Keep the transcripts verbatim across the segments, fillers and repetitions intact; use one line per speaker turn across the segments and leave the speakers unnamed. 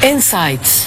Insights.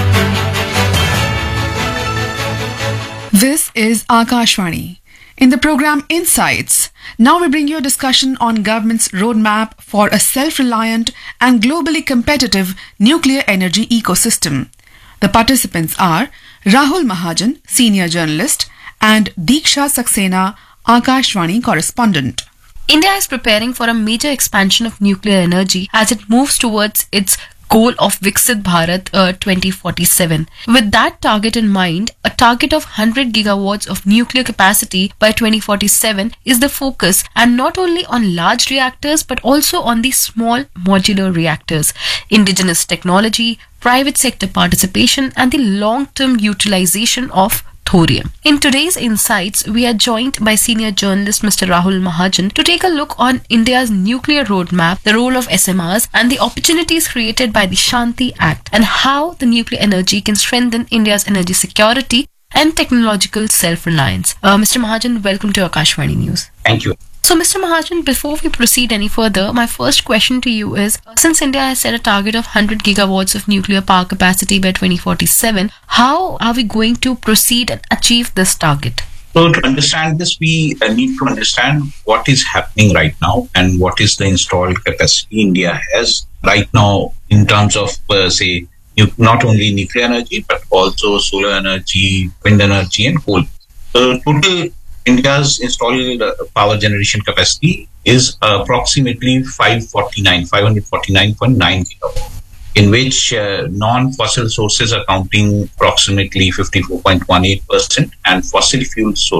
This is Akashvani. In the program Insights, now we bring you a discussion on government's roadmap for a self-reliant and globally competitive nuclear energy ecosystem. The participants are Rahul Mahajan, senior journalist, and Diksha Saxena, Akashvani correspondent.
India is preparing for a major expansion of nuclear energy as it moves towards its goal of Viksit Bharat uh, twenty forty-seven. With that target in mind, a target of one hundred gigawatts of nuclear capacity by twenty forty-seven is the focus, and not only on large reactors but also on the small modular reactors, indigenous technology, private sector participation and the long-term utilization of thorium. In today's Insights, we are joined by senior journalist Mister Rahul Mahajan to take a look on India's nuclear roadmap, the role of S M Rs and the opportunities created by the Shanti Act, and how the nuclear energy can strengthen India's energy security and technological self-reliance. Uh, Mister Mahajan, welcome to Akashvani News.
Thank you.
So, Mister Mahajan, before we proceed any further, my first question to you is, uh, since India has set a target of one hundred gigawatts of nuclear power capacity by twenty forty-seven, how are we going to proceed and achieve this target?
So to understand this, we uh, need to understand what is happening right now and what is the installed capacity India has right now in terms of, uh, say, nu- not only nuclear energy, but also solar energy, wind energy and coal. So total India's installed uh, power generation capacity is uh, approximately five forty-nine, five forty-nine point nine gigawatts, in which uh, non-fossil sources accounting approximately fifty-four point one eight percent and fossil fuel sources